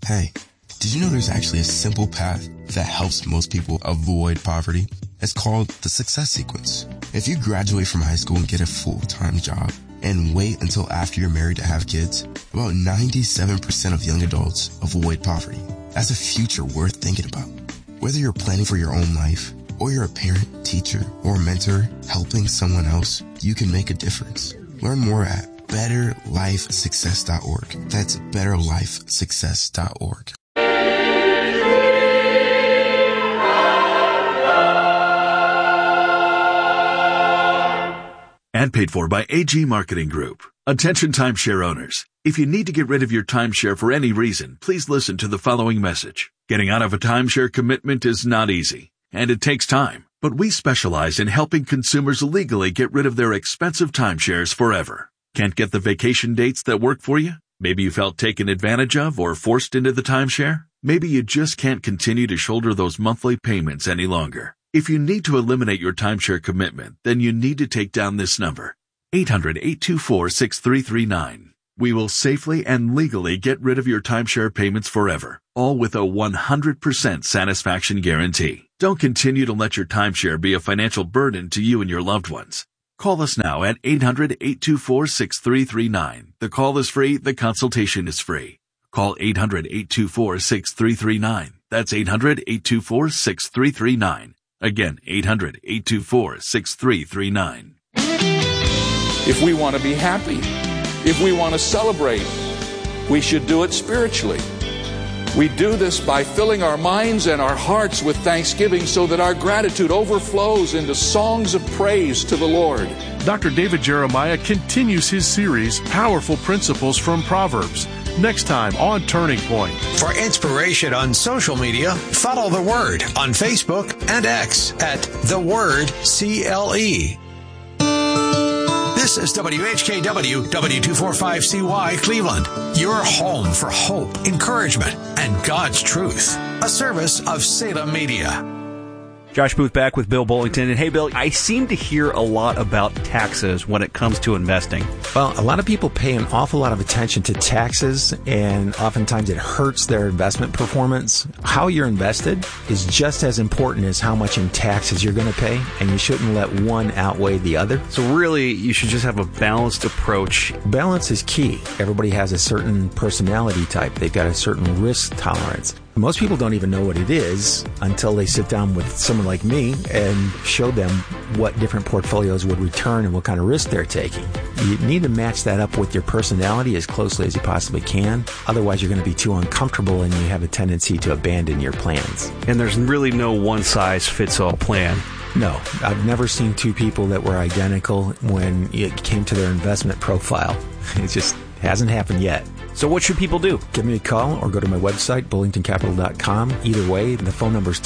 Hey, did you know there's actually a simple path that helps most people avoid poverty? It's called the success sequence. If you graduate from high school and get a full-time job and wait until after you're married to have kids, about 97% of young adults avoid poverty. That's a future worth thinking about. Whether you're planning for your own life, or you're a parent, teacher, or mentor helping someone else, you can make a difference. Learn more at betterlifesuccess.org. That's betterlifesuccess.org. And paid for by AG Marketing Group. Attention timeshare owners. If you need to get rid of your timeshare for any reason, please listen to the following message. Getting out of a timeshare commitment is not easy, and it takes time. But we specialize in helping consumers legally get rid of their expensive timeshares forever. Can't get the vacation dates that work for you? Maybe you felt taken advantage of or forced into the timeshare? Maybe you just can't continue to shoulder those monthly payments any longer. If you need to eliminate your timeshare commitment, then you need to take down this number, 800-824-6339. We will safely and legally get rid of your timeshare payments forever, all with a 100% satisfaction guarantee. Don't continue to let your timeshare be a financial burden to you and your loved ones. Call us now at 800-824-6339. The call is free. The consultation is free. Call 800-824-6339. That's 800-824-6339. Again, 800-824-6339. If we want to be happy, if we want to celebrate, we should do it spiritually. We do this by filling our minds and our hearts with thanksgiving so that our gratitude overflows into songs of praise to the Lord. Dr. David Jeremiah continues his series, Powerful Principles from Proverbs, next time on Turning Point. For inspiration on social media, follow The Word on Facebook and X at The Word CLE. This is WHKW W245CY Cleveland, your home for hope, encouragement, and God's truth. A service of Salem Media. Josh Booth back with Bill Bullington. And hey, Bill, I seem to hear a lot about taxes when it comes to investing. Well, a lot of people pay an awful lot of attention to taxes, and oftentimes it hurts their investment performance. How you're invested is just as important as how much in taxes you're going to pay, and you shouldn't let one outweigh the other. So really, you should just have a balanced approach. Balance is key. Everybody has a certain personality type. They've got a certain risk tolerance. Most people don't even know what it is until they sit down with someone like me and show them what different portfolios would return and what kind of risk they're taking. You need to match that up with your personality as closely as you possibly can. Otherwise, you're going to be too uncomfortable and you have a tendency to abandon your plans. And there's really no one-size-fits-all plan. No, I've never seen two people that were identical when it came to their investment profile. It just hasn't happened yet. So what should people do? Give me a call or go to my website, bullingtoncapital.com. Either way, the phone number is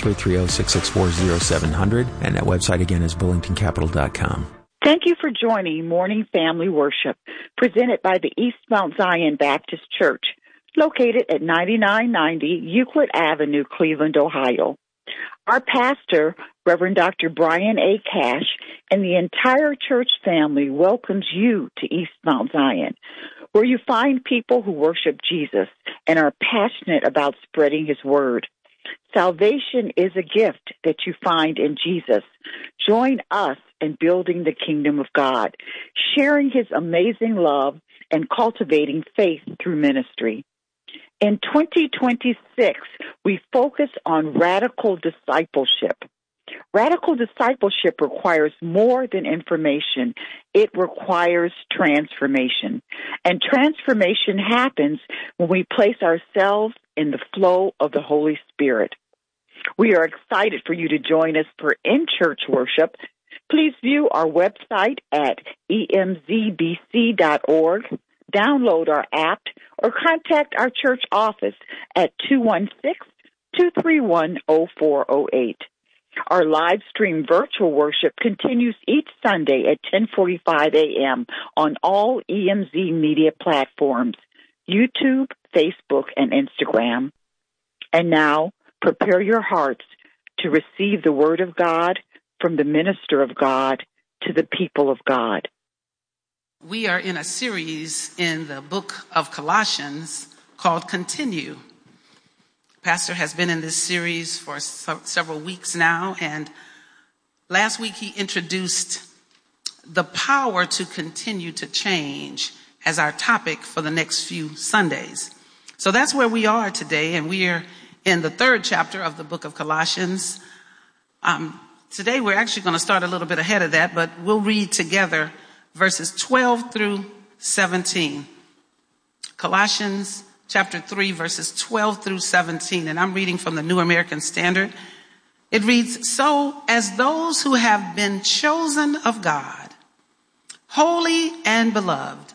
330-664-0700, and that website again is bullingtoncapital.com. Thank you for joining Morning Family Worship, presented by the East Mount Zion Baptist Church, located at 9990 Euclid Avenue, Cleveland, Ohio. Our pastor, Reverend Dr. Brian A. Cash, and the entire church family welcomes you to East Mount Zion, where you find people who worship Jesus and are passionate about spreading His word. Salvation is a gift that you find in Jesus. Join us in building the kingdom of God, sharing His amazing love and cultivating faith through ministry. In 2026, we focus on radical discipleship. Radical discipleship requires more than information. It requires transformation. And transformation happens when we place ourselves in the flow of the Holy Spirit. We are excited for you to join us for in-church worship. Please view our website at emzbc.org, download our app, or contact our church office at 216-231-0408. Our live stream virtual worship continues each Sunday at 10:45 a.m. on all EMZ media platforms, YouTube, Facebook, and Instagram. And now, prepare your hearts to receive the Word of God from the minister of God to the people of God. We are in a series in the book of Colossians called Continue. Pastor has been in this series for several weeks now, and last week he introduced the power to continue to change as our topic for the next few Sundays. So that's where we are today, and we are in the 3rd chapter of the book of Colossians. Today we're actually going to start a little bit ahead of that, but we'll read together verses 12 through 17. Colossians chapter 3, verses 12 through 17, and I'm reading from the New American Standard. It reads, "So as those who have been chosen of God, holy and beloved,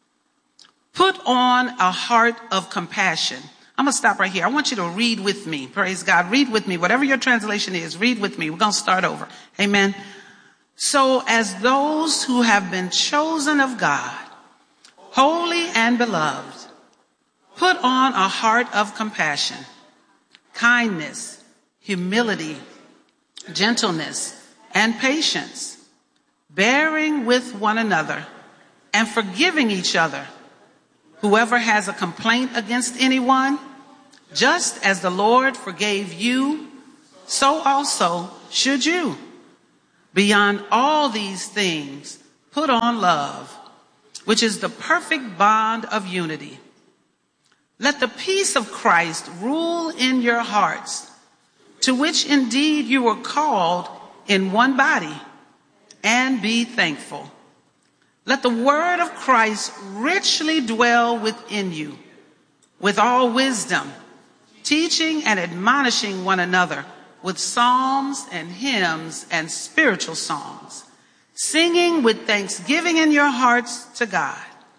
put on a heart of compassion." I'm going to stop right here. I want you to read with me. Praise God. Read with me. Whatever your translation is, read with me. We're going to start over. Amen. "So as those who have been chosen of God, holy and beloved, put on a heart of compassion, kindness, humility, gentleness, and patience, bearing with one another and forgiving each other. Whoever has a complaint against anyone, just as the Lord forgave you, so also should you. Beyond all these things, put on love, which is the perfect bond of unity. Let the peace of Christ rule in your hearts, to which indeed you were called in one body, and be thankful. Let the word of Christ richly dwell within you, with all wisdom, teaching and admonishing one another with psalms and hymns and spiritual songs, singing with thanksgiving in your hearts to God.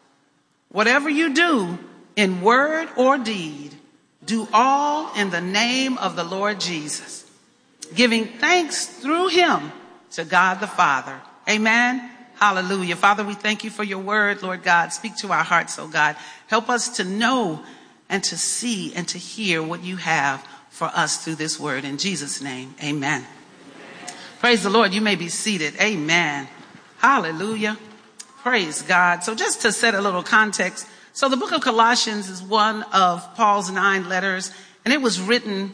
Whatever you do, in word or deed, do all in the name of the Lord Jesus, giving thanks through him to God the Father." Amen. Hallelujah. Father, we thank you for your word, Lord God. Speak to our hearts, oh God. Help us to know and to see and to hear what you have for us through this word. In Jesus' name, amen. Praise the Lord. You may be seated. Amen. Hallelujah. Praise God. So just to set a little context, so the book of Colossians is one of Paul's 9 letters, and it was written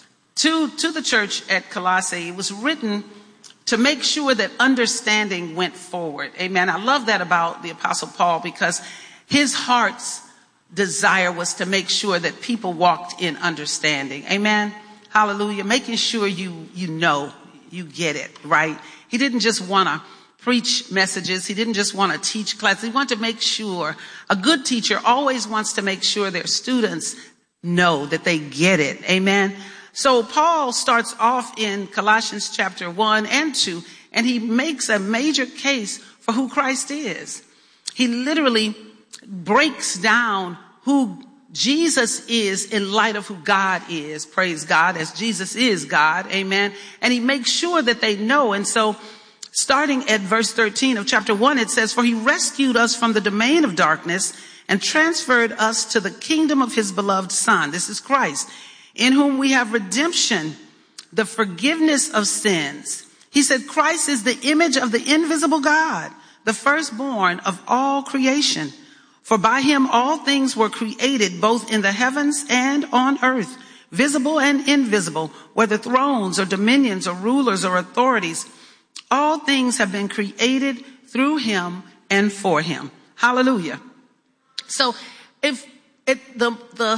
to the church at Colossae. It was written to make sure that understanding went forward. Amen. I love that about the Apostle Paul, because his heart's desire was to make sure that people walked in understanding. Amen. Hallelujah. Making sure you know, you get it, right? He didn't just want to preach messages. He didn't just want to teach classes. He wanted to make sure, a good teacher always wants to make sure their students know that they get it. Amen. So Paul starts off in Colossians chapter 1 and 2, and he makes a major case for who Christ is. He literally breaks down who Jesus is in light of who God is. Praise God, as Jesus is God. Amen. And he makes sure that they know. And so starting at verse 13 of chapter 1, it says, "For he rescued us from the domain of darkness and transferred us to the kingdom of his beloved Son." This is Christ, "in whom we have redemption, the forgiveness of sins." He said, Christ is the image of the invisible God, the firstborn of all creation. "For by him all things were created, both in the heavens and on earth, visible and invisible, whether thrones or dominions or rulers or authorities. All things have been created through him and for him." Hallelujah. So the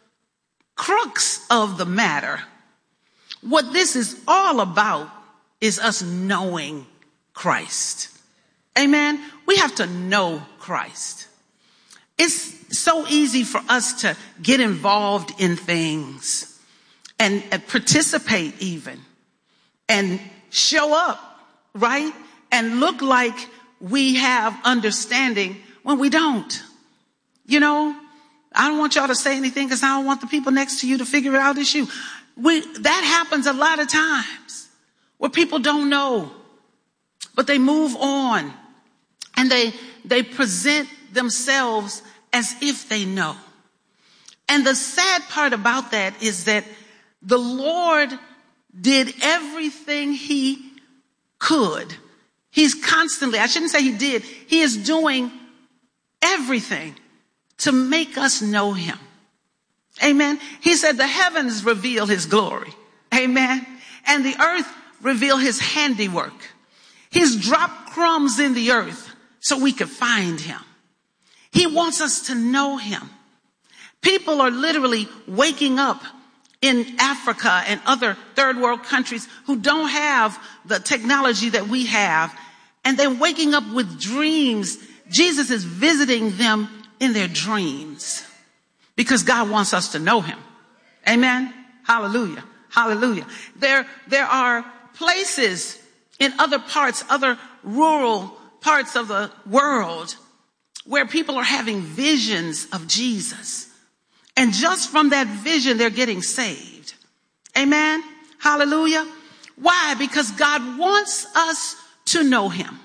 crux of the matter, what this is all about, is us knowing Christ. Amen. We have to know Christ. It's so easy for us to get involved in things and participate even and show up, right? And look like we have understanding when we don't. You know, I don't want y'all to say anything because I don't want the people next to you to figure it out as you. That happens a lot of times where people don't know, but they move on and they present themselves as if they know. And the sad part about that is that the Lord did everything he could. He's constantly, I shouldn't say he did, he is doing everything to make us know him. Amen. He said the heavens reveal his glory. Amen. And the earth reveal his handiwork. He's dropped crumbs in the earth so we could find him. He wants us to know him. People are literally waking up in Africa and other third world countries who don't have the technology that we have, and they're waking up with dreams. Jesus is visiting them in their dreams because God wants us to know him. Amen. Hallelujah. Hallelujah. There are places in other rural parts of the world where people are having visions of Jesus. And just from that vision, they're getting saved. Amen. Hallelujah. Why? Because God wants us to know him.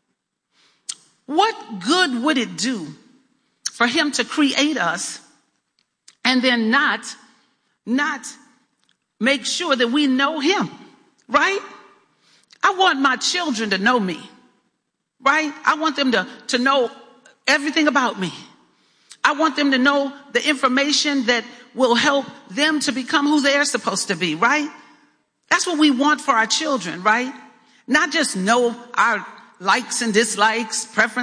What good would it do for him to create us and then not make sure that we know him? Right? I want my children to know me. Right? I want them to know everything about me. I want them to know the information that will help them to become who they're supposed to be, right? That's what we want for our children, right? Not just know our likes and dislikes, preferences.